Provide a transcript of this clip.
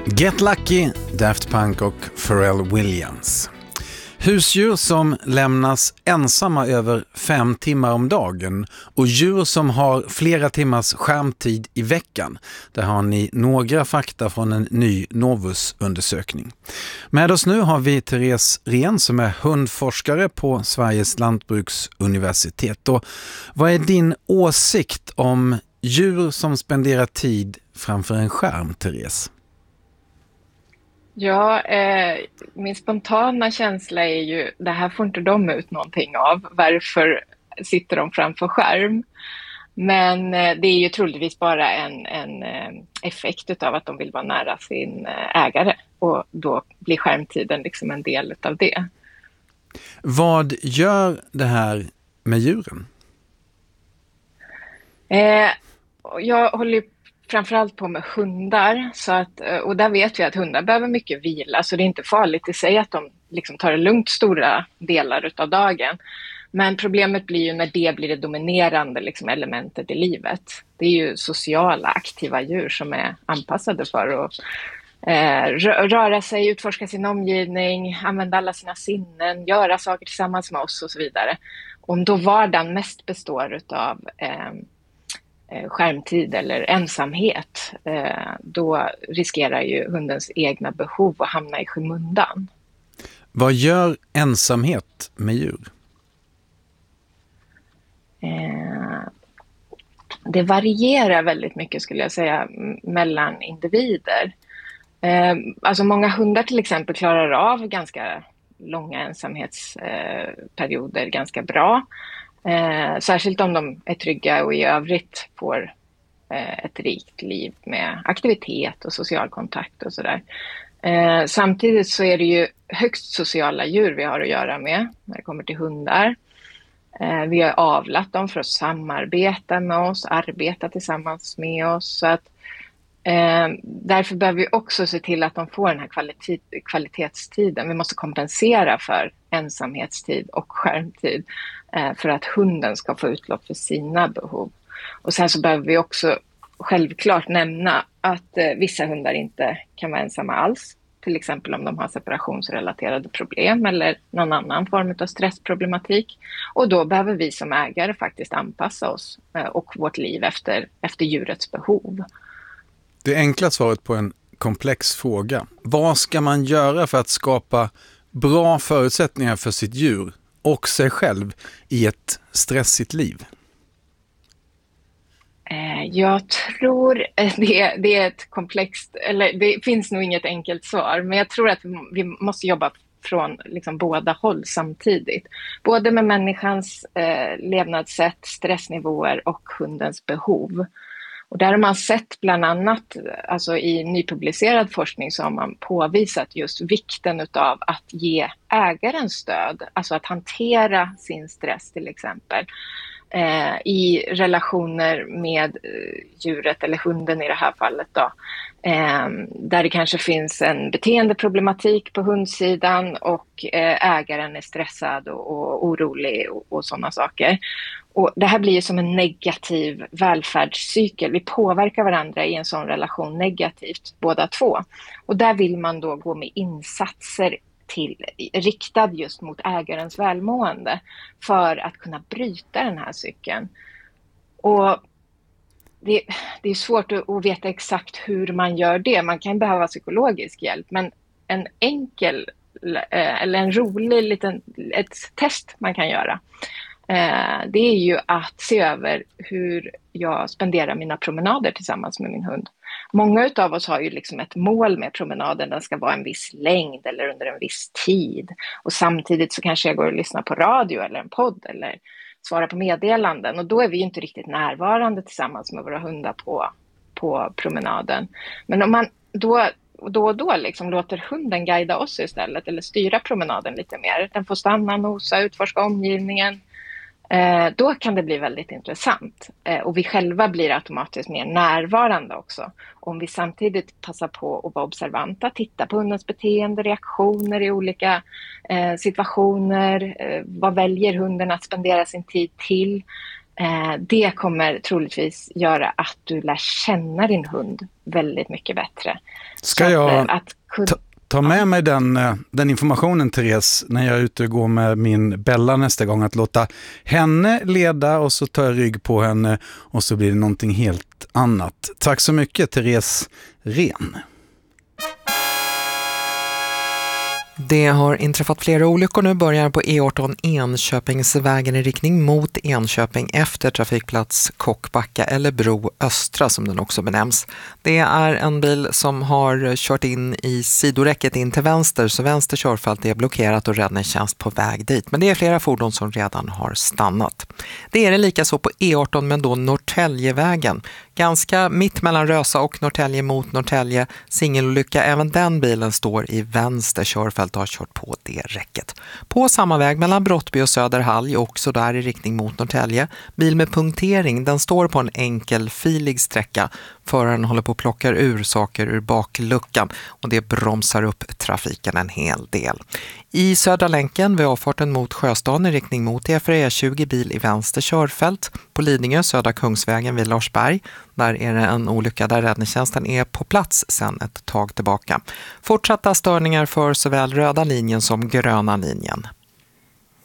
Get Lucky, Daft Punk och Pharrell Williams. Husdjur som lämnas ensamma över 5 timmar om dagen och djur som har flera timmars skärmtid i veckan. Där har ni några fakta från en ny Novus-undersökning. Med oss nu har vi Therese Rehn som är hundforskare på Sveriges lantbruksuniversitet. Och vad är din åsikt om djur som spenderar tid framför en skärm, Therese? Ja, min spontana känsla är ju, det här får inte de ut någonting av. Varför sitter de framför skärm? Men det är ju troligtvis bara en effekt av att de vill vara nära sin ägare. Och då blir skärmtiden liksom en del av det. Vad gör det här med djuren? Jag håller framförallt på med hundar, och där vet vi att hundar behöver mycket vila, så det är inte farligt i sig att de liksom tar det lugnt stora delar av dagen. Men problemet blir ju när det blir det dominerande liksom elementet i livet. Det är ju sociala, aktiva djur som är anpassade för att röra sig, utforska sin omgivning, använda alla sina sinnen, göra saker tillsammans med oss och så vidare. Om då vardagen mest består av skärmtid eller ensamhet, då riskerar ju hundens egna behov att hamna i skymundan. Vad gör ensamhet med djur? Det varierar väldigt mycket, skulle jag säga, mellan individer. Alltså många hundar till exempel klarar av ganska långa ensamhetsperioder ganska bra. Särskilt om de är trygga och i övrigt får ett rikt liv med aktivitet och social kontakt och sådär. Samtidigt så är det ju högst sociala djur vi har att göra med när det kommer till hundar. Vi har avlat dem för att samarbeta med oss, arbeta tillsammans med oss. Så att, därför behöver vi också se till att de får den här kvalitetstiden. Vi måste kompensera för ensamhetstid och skärmtid för att hunden ska få utlopp för sina behov. Och sen så behöver vi också självklart nämna att vissa hundar inte kan vara ensamma alls. Till exempel om de har separationsrelaterade problem eller någon annan form av stressproblematik. Och då behöver vi som ägare faktiskt anpassa oss och vårt liv efter djurets behov. Det enkla svaret på en komplex fråga. Vad ska man göra för att skapa bra förutsättningar för sitt djur och sig själv i ett stressigt liv? Jag tror det är ett komplext, eller det finns nog inget enkelt svar, men jag tror att vi måste jobba från liksom båda håll samtidigt. Både med människans levnadssätt, stressnivåer och hundens behov. Och där har man sett bland annat, alltså i nypublicerad forskning så har man påvisat just vikten av att ge ägaren stöd, alltså att hantera sin stress till exempel. I relationer med djuret eller hunden i det här fallet då, där det kanske finns en beteendeproblematik på hundsidan och ägaren är stressad och orolig och sådana saker. Och det här blir ju som en negativ välfärdscykel. Vi påverkar varandra i en sån relation negativt båda två. Och där vill man då gå med insatser riktad just mot ägarens välmående för att kunna bryta den här cykeln. Och det är svårt att veta exakt hur man gör det. Man kan behöva psykologisk hjälp, men en enkel eller en rolig ett test man kan göra, det är ju att se över hur jag spenderar mina promenader tillsammans med min hund. Många av oss har ju liksom ett mål med promenaden, den ska vara en viss längd eller under en viss tid. Och samtidigt så kanske jag går och lyssnar på radio eller en podd eller svarar på meddelanden. Och då är vi ju inte riktigt närvarande tillsammans med våra hundar på promenaden. Men om man då och då liksom låter hunden guida oss istället eller styra promenaden lite mer. Den får stanna, nosa, utforska omgivningen. Då kan det bli väldigt intressant och vi själva blir automatiskt mer närvarande också. Om vi samtidigt passar på att vara observanta, titta på hundens beteende, reaktioner i olika situationer, vad väljer hunden att spendera sin tid till, Det kommer troligtvis göra att du lär känna din hund väldigt mycket bättre. Ska jag ta med mig den informationen, Therese, när jag är ute och går med min Bella nästa gång, att låta henne leda och så tar jag rygg på henne och så blir det någonting helt annat. Tack så mycket, Therese Ren. Det har inträffat flera olyckor nu. Börjar på E18 Enköpingsvägen i riktning mot Enköping efter trafikplats Kockbacka eller Bro Östra som den också benämns. Det är en bil som har kört in i sidoräcket in till vänster, så vänster körfält är blockerat och räddningstjänst på väg dit. Men det är flera fordon som redan har stannat. Det är det lika så på E18 men då Norrtäljevägen. Ganska mitt mellan Rösa och Norrtälje mot Norrtälje. Singelolycka, även den bilen står i vänster körfält och har kört på det räcket. På samma väg mellan Brottby och Söderhall, också där i riktning mot Norrtälje. Bil med punktering, den står på en enkelfilig sträcka. Föraren håller på att plocka ur saker ur bakluckan och det bromsar upp trafiken en hel del. I Södra länken vid avfarten mot Sjöstaden i riktning mot E20 bil i vänster körfält. På Lidingö, Södra Kungsvägen vid Larsberg. Där är det en olycka där räddningstjänsten är på plats sedan ett tag tillbaka. Fortsatta störningar för såväl röda linjen som gröna linjen.